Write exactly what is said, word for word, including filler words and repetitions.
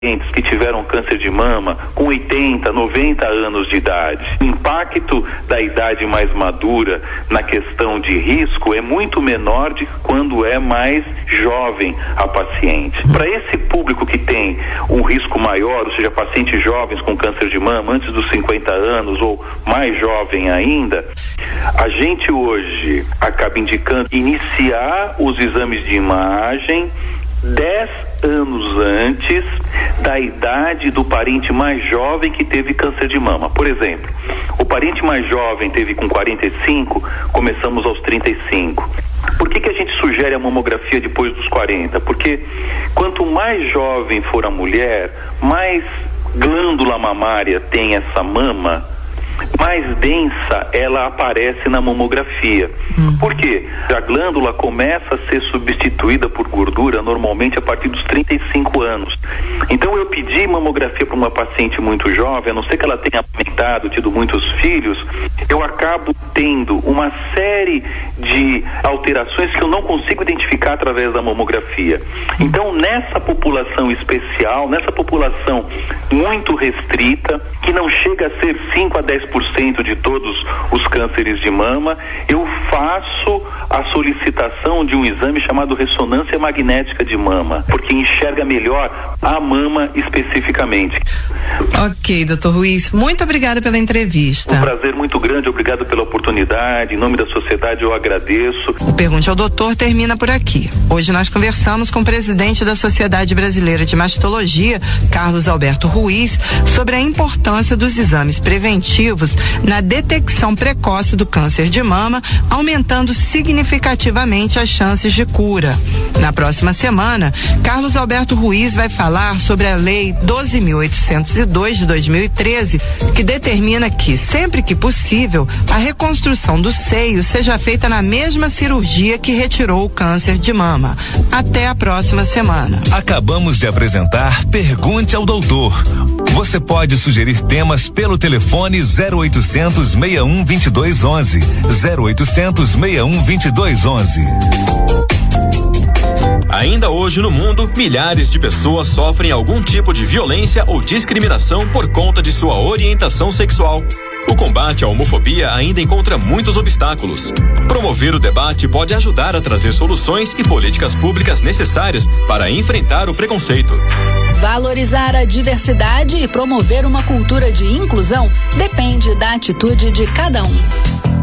que tiveram câncer de mama com oitenta, noventa anos de idade. O impacto da idade mais madura na questão de risco é muito menor de quando é mais jovem a paciente. Para esse público que tem um risco maior, ou seja, pacientes jovens com câncer de mama antes dos cinquenta anos ou mais jovem ainda, a gente hoje acaba indicando iniciar os exames de imagem dez anos antes da idade do parente mais jovem que teve câncer de mama. Por exemplo, o parente mais jovem teve com quarenta e cinco, começamos aos trinta e cinco. Por que que a gente sugere a mamografia depois dos quarenta? Porque quanto mais jovem for a mulher, mais glândula mamária tem essa mama, mais densa ela aparece na mamografia. Hum. Por quê? A glândula começa a ser substituída por gordura normalmente a partir dos trinta e cinco anos. Então eu pedi mamografia para uma paciente muito jovem, a não ser que ela tenha amamentado, tido muitos filhos, eu acabo tendo uma série de alterações que eu não consigo identificar através da mamografia. Então nessa população especial, nessa população muito restrita, que não chega a ser cinco a dez por cento de todos os cânceres de mama, eu faço a solicitação de um exame chamado ressonância magnética de mama, porque enxerga melhor a mama especificamente. Ok, doutor Ruiz, muito obrigada pela entrevista. Um prazer muito grande, obrigado pela oportunidade, em nome da sociedade eu agradeço. O Pergunte ao Doutor termina por aqui. Hoje nós conversamos com o presidente da Sociedade Brasileira de Mastologia, Carlos Alberto Ruiz, sobre a importância dos exames preventivos na detecção precoce do câncer de mama, aumentando significativamente as chances de cura. Na próxima semana, Carlos Alberto Ruiz vai falar sobre a Lei doze mil oitocentos e dois de dois mil e treze, que determina que, sempre que possível, a reconstrução do seio seja feita na mesma cirurgia que retirou o câncer de mama. Até a próxima semana. Acabamos de apresentar Pergunte ao Doutor. Você pode sugerir temas pelo telefone zero oitocentos, seis um, dois dois um um, zero oitocentos, seis um, dois dois um um. Ainda hoje no mundo, milhares de pessoas sofrem algum tipo de violência ou discriminação por conta de sua orientação sexual. O combate à homofobia ainda encontra muitos obstáculos. Promover o debate pode ajudar a trazer soluções e políticas públicas necessárias para enfrentar o preconceito. Valorizar a diversidade e promover uma cultura de inclusão depende da atitude de cada um.